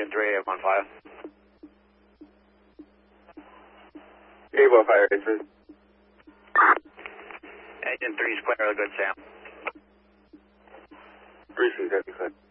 Agent 3, on file. Able fire races. Agent 3 is clear, good, Sam. 3 seats, that's good.